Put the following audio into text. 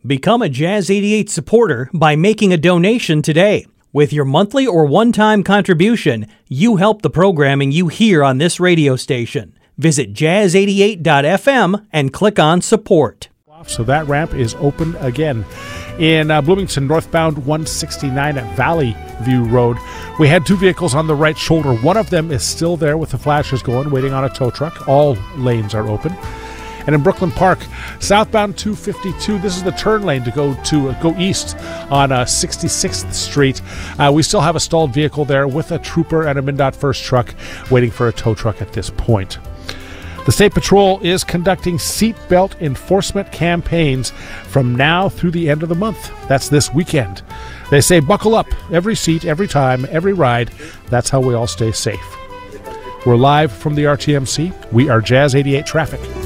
Become a Jazz 88 supporter by making a donation today. With your monthly or one-time contribution, you help the programming you hear on this radio station. Visit jazz88.fm and click on support. So that ramp is open again. In Bloomington, northbound 169 at Valley View Road, we had two vehicles on the right shoulder. One of them is still there with the flashers going, waiting on a tow truck. All lanes are open. And in Brooklyn Park, southbound 252, this is the turn lane to go east on 66th Street. We still have a stalled vehicle there with a trooper and a MnDOT first truck waiting for a tow truck at this point. The State Patrol is conducting seatbelt enforcement campaigns from now through the end of the month. That's this weekend. They say buckle up, every seat, every time, every ride. That's how we all stay safe. We're live from the RTMC. We are Jazz 88 Traffic.